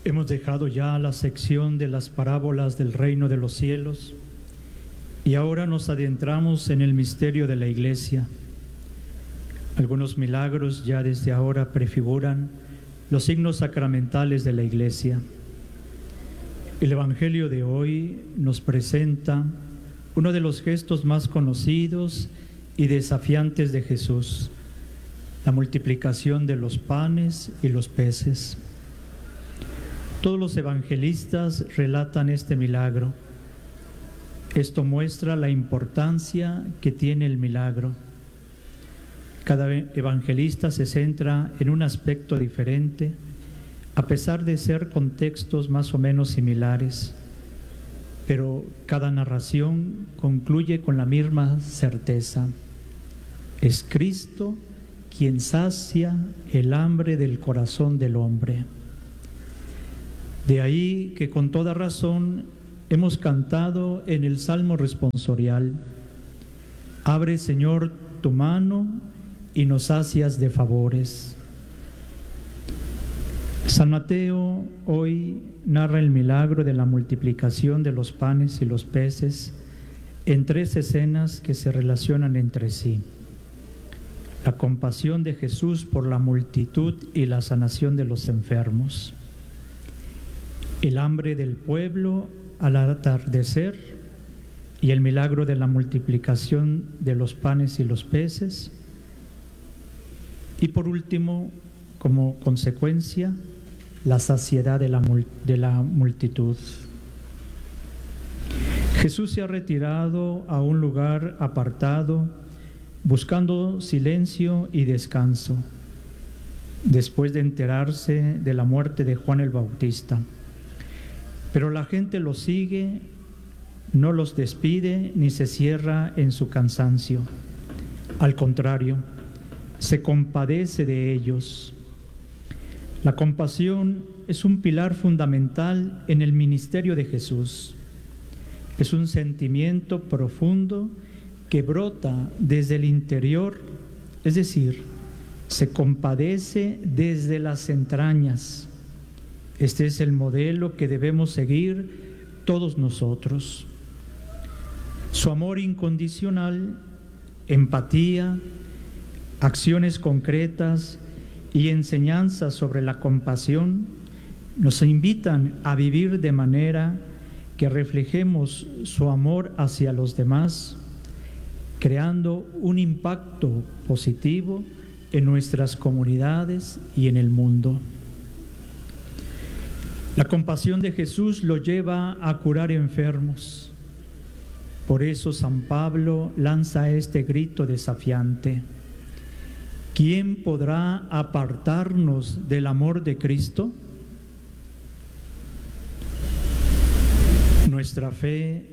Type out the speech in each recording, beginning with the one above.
Hemos dejado ya la sección de las parábolas del reino de los cielos y ahora nos adentramos en el misterio de la Iglesia. Algunos milagros ya desde ahora prefiguran los signos sacramentales de la Iglesia. El Evangelio de hoy nos presenta uno de los gestos más conocidos y desafiantes de Jesús, la multiplicación de los panes y los peces. Todos los evangelistas relatan este milagro. Esto muestra la importancia que tiene el milagro. Cada evangelista se centra en un aspecto diferente, a pesar de ser contextos más o menos similares, pero cada narración concluye con la misma certeza. Es Cristo quien sacia el hambre del corazón del hombre. De ahí que con toda razón hemos cantado en el Salmo responsorial: abre, Señor, tu mano y nos sacias de favores. San Mateo hoy narra el milagro de la multiplicación de los panes y los peces en 3 escenas que se relacionan entre sí: la compasión de Jesús por la multitud y la sanación de los enfermos, el hambre del pueblo al atardecer y el milagro de la multiplicación de los panes y los peces, y por último, como consecuencia, la saciedad de la multitud. Jesús se ha retirado a un lugar apartado, buscando silencio y descanso, después de enterarse de la muerte de Juan el Bautista. Pero la gente los sigue, no los despide ni se cierra en su cansancio. Al contrario, se compadece de ellos. La compasión es un pilar fundamental en el ministerio de Jesús. Es un sentimiento profundo que brota desde el interior, es decir, se compadece desde las entrañas. Este es el modelo que debemos seguir todos nosotros. Su amor incondicional, empatía, acciones concretas y enseñanzas sobre la compasión nos invitan a vivir de manera que reflejemos su amor hacia los demás, creando un impacto positivo en nuestras comunidades y en el mundo. La compasión de Jesús lo lleva a curar enfermos. Por eso San Pablo lanza este grito desafiante: ¿quién podrá apartarnos del amor de Cristo? Nuestra fe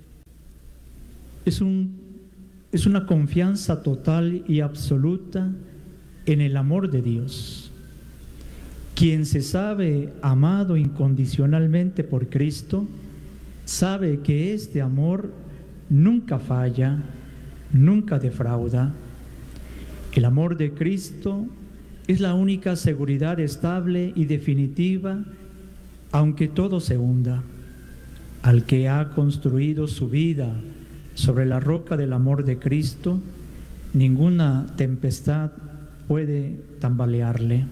es una confianza total y absoluta en el amor de Dios. Quien se sabe amado incondicionalmente por Cristo, sabe que este amor nunca falla, nunca defrauda. El amor de Cristo es la única seguridad estable y definitiva, aunque todo se hunda. Al que ha construido su vida sobre la roca del amor de Cristo, ninguna tempestad puede tambalearle.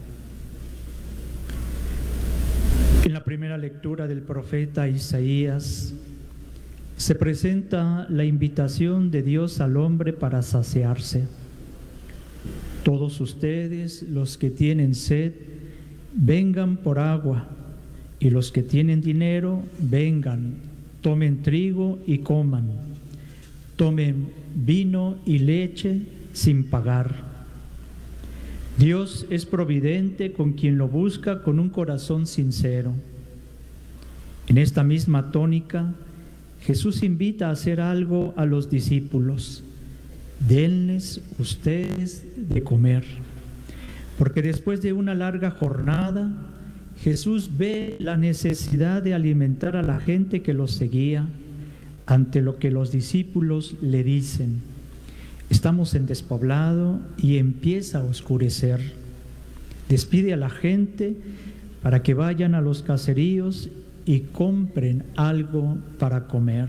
En la primera lectura del profeta Isaías se presenta la invitación de Dios al hombre para saciarse. Todos ustedes, los que tienen sed, vengan por agua, y los que tienen dinero, vengan, tomen trigo y coman, tomen vino y leche sin pagar. Dios es providente con quien lo busca con un corazón sincero. En esta misma tónica, Jesús invita a hacer algo a los discípulos: denles ustedes de comer. Porque después de una larga jornada, Jesús ve la necesidad de alimentar a la gente que los seguía, ante lo que los discípulos le dicen: estamos en despoblado y empieza a oscurecer. Despide a la gente para que vayan a los caseríos y compren algo para comer.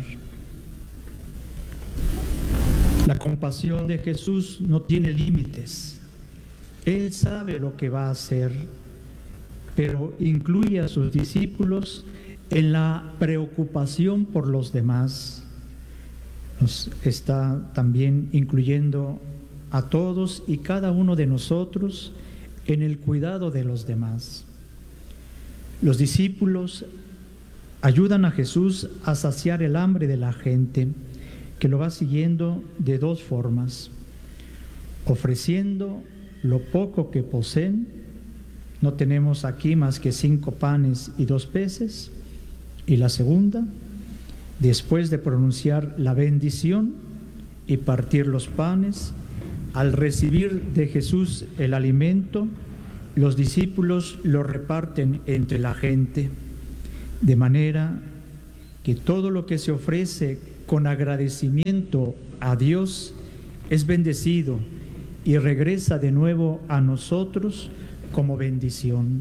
La compasión de Jesús no tiene límites. Él sabe lo que va a hacer, pero incluye a sus discípulos en la preocupación por los demás. Nos está también incluyendo a todos y cada uno de nosotros en el cuidado de los demás. Los discípulos ayudan a Jesús a saciar el hambre de la gente, que lo va siguiendo de dos formas: ofreciendo lo poco que poseen. No tenemos aquí más que 5 panes y 2 peces. Y la segunda, después de pronunciar la bendición y partir los panes, al recibir de Jesús el alimento, los discípulos lo reparten entre la gente, de manera que todo lo que se ofrece con agradecimiento a Dios es bendecido y regresa de nuevo a nosotros como bendición.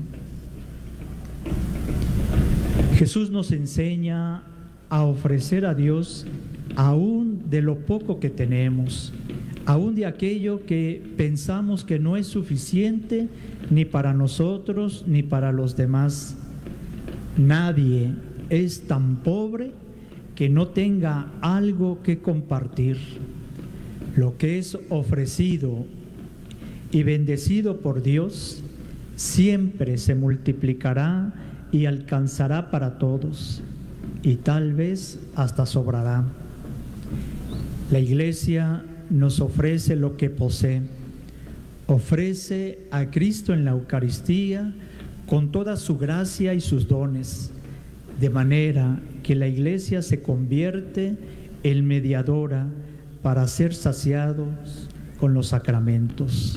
Jesús nos enseña a ofrecer a Dios aún de lo poco que tenemos, aún de aquello que pensamos que no es suficiente ni para nosotros ni para los demás. Nadie es tan pobre que no tenga algo que compartir. Lo que es ofrecido y bendecido por Dios siempre se multiplicará y alcanzará para todos, y tal vez hasta sobrará. La Iglesia nos ofrece lo que posee, ofrece a Cristo en la Eucaristía con toda su gracia y sus dones, de manera que la Iglesia se convierte en mediadora para ser saciados con los sacramentos.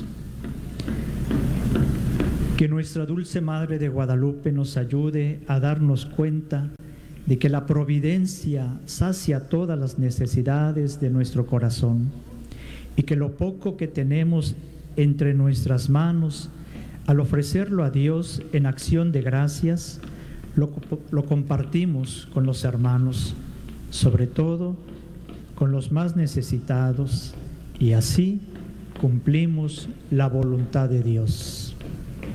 Que nuestra dulce Madre de Guadalupe nos ayude a darnos cuenta de que la providencia sacia todas las necesidades de nuestro corazón y que lo poco que tenemos entre nuestras manos, al ofrecerlo a Dios en acción de gracias, lo compartimos con los hermanos, sobre todo con los más necesitados, y así cumplimos la voluntad de Dios.